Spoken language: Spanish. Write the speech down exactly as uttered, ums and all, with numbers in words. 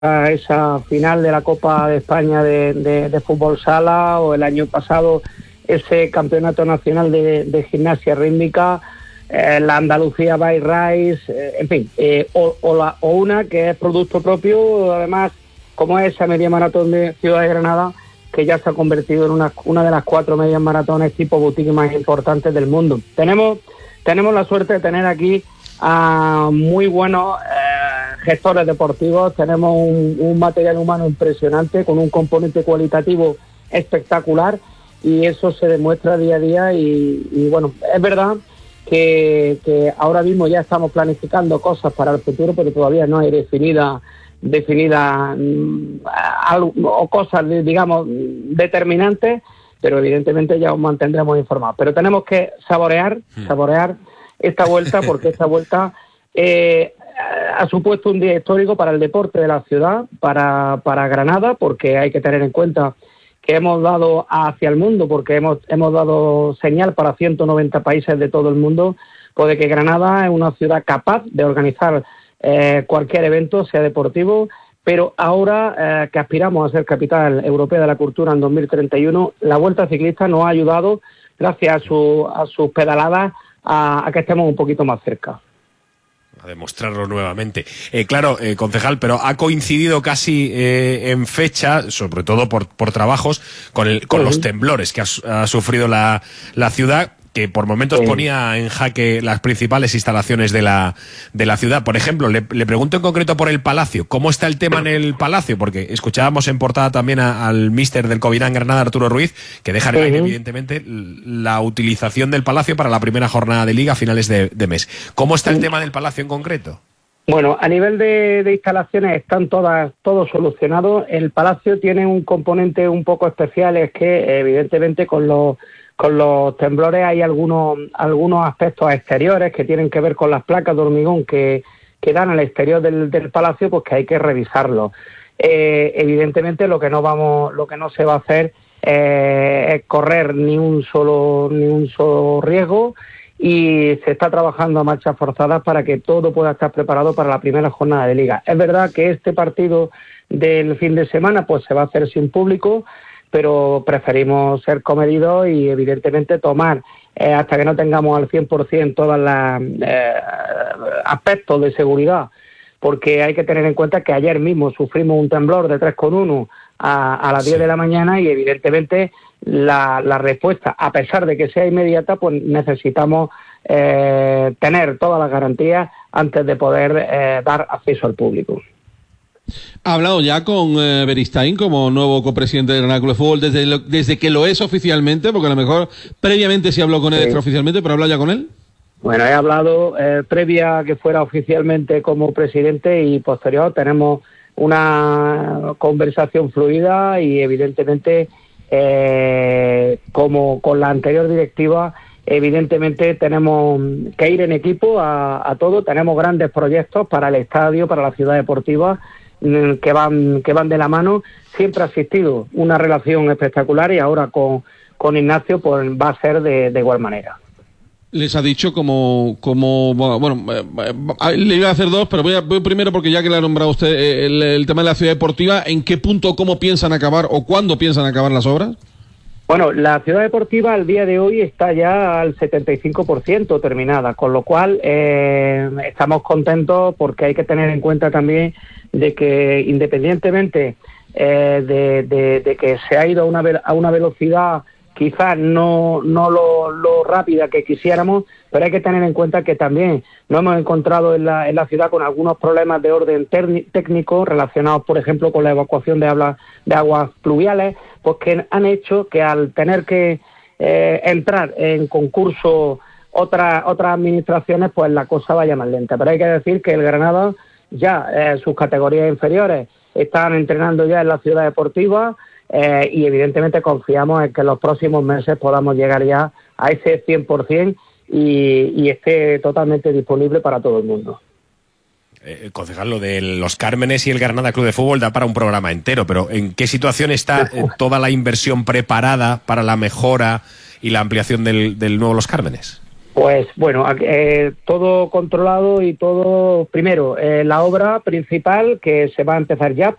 esa final de la Copa de España de, de, de fútbol sala, o el año pasado ese campeonato nacional de, de gimnasia rítmica, eh, la Andalucía Bike Race, eh, en fin, eh, o, o, la, o una que es producto propio, además, como es esa media maratón de Ciudad de Granada, que ya se ha convertido en una, una de las cuatro medias maratones tipo boutique más importantes del mundo. Tenemos, tenemos la suerte de tener aquí a muy buenos eh, gestores deportivos, tenemos un, un material humano impresionante, con un componente cualitativo espectacular, y eso se demuestra día a día. Y, y bueno, es verdad que, que ahora mismo ya estamos planificando cosas para el futuro, pero todavía no hay definida definida mm, algo, o cosas, digamos, determinantes, pero evidentemente ya os mantendremos informados. Pero tenemos que saborear, saborear esta vuelta, porque esta vuelta eh, ha supuesto un día histórico para el deporte de la ciudad, para, para Granada, porque hay que tener en cuenta que hemos dado hacia el mundo, porque hemos, hemos dado señal para ciento noventa países de todo el mundo, pues de que Granada es una ciudad capaz de organizar eh, cualquier evento, sea deportivo, pero ahora eh, que aspiramos a ser capital europea de la cultura en dos mil treinta y uno, la Vuelta Ciclista nos ha ayudado, gracias a, su, a sus pedaladas, a, a que estemos un poquito más cerca. A demostrarlo nuevamente. Eh, claro, eh, concejal, pero ha coincidido casi eh, en fecha, sobre todo por, por trabajos, con, el, con uh-huh. los temblores que ha, ha sufrido la, la ciudad, que por momentos uh-huh. ponía en jaque las principales instalaciones de la de la ciudad. Por ejemplo, le, le pregunto en concreto por el Palacio. ¿Cómo está el tema en el Palacio? Porque escuchábamos en portada también a, al míster del Covirán Granada, Arturo Ruiz, que deja en uh-huh. evidentemente la utilización del Palacio para la primera jornada de Liga a finales de, de mes. ¿Cómo está el uh-huh. tema del Palacio en concreto? Bueno, a nivel de, de instalaciones están todas todo solucionado. El Palacio tiene un componente un poco especial, es que evidentemente con los Con los temblores hay algunos algunos aspectos exteriores que tienen que ver con las placas de hormigón que, que dan al exterior del, del palacio, pues que hay que revisarlo. Eh, evidentemente lo que no vamos, lo que no se va a hacer eh, es correr ni un solo ni un solo riesgo, y se está trabajando a marchas forzadas para que todo pueda estar preparado para la primera jornada de Liga. Es verdad que este partido del fin de semana pues se va a hacer sin público, pero preferimos ser comedidos y evidentemente tomar eh, hasta que no tengamos al cien por ciento todos los eh, aspectos de seguridad, porque hay que tener en cuenta que ayer mismo sufrimos un temblor de tres coma uno a, a las diez de la mañana, y evidentemente la, la respuesta, a pesar de que sea inmediata, pues necesitamos eh, tener todas las garantías antes de poder eh, dar acceso al público. ¿Ha hablado ya con eh, Beristain como nuevo copresidente del Granada Club de Fútbol desde, lo, desde que lo es oficialmente? Porque a lo mejor previamente sí habló con él sí. extraoficialmente, pero ¿ha hablado ya con él? Bueno, he hablado eh, previa a que fuera oficialmente como presidente, y posterior tenemos una conversación fluida, y evidentemente eh, como con la anterior directiva, evidentemente tenemos que ir en equipo a, a todo. Tenemos grandes proyectos para el estadio, para la ciudad deportiva, que van que van de la mano. Siempre ha existido una relación espectacular, y ahora con, con Ignacio pues va a ser de, de igual manera. Les ha dicho como, como bueno, eh, le iba a hacer dos, pero voy, a, voy primero porque ya que le ha nombrado usted el, el tema de la ciudad deportiva, ¿en qué punto, cómo piensan acabar o cuándo piensan acabar las obras? Bueno, la ciudad deportiva al día de hoy está ya al setenta y cinco por ciento terminada, con lo cual eh, estamos contentos, porque hay que tener en cuenta también de que independientemente eh, de, de, de que se ha ido a una, a una velocidad quizás no, no lo, lo rápida que quisiéramos, pero hay que tener en cuenta que también nos hemos encontrado en la, en la ciudad con algunos problemas de orden terni- técnico relacionados, por ejemplo, con la evacuación de, habla, de aguas pluviales, pues que han hecho que al tener que eh, entrar en concurso otras otras administraciones, pues la cosa vaya más lenta. Pero hay que decir que el Granada ya, eh, sus categorías inferiores, están entrenando ya en la ciudad deportiva, eh, y evidentemente confiamos en que en los próximos meses podamos llegar ya a ese cien por ciento y, y esté totalmente disponible para todo el mundo. Eh, concejal, lo de los Cármenes y el Granada Club de Fútbol da para un programa entero, pero ¿en qué situación está eh, toda la inversión preparada para la mejora y la ampliación del, del nuevo Los Cármenes? Pues bueno, eh, todo controlado y todo, primero, eh, la obra principal que se va a empezar ya.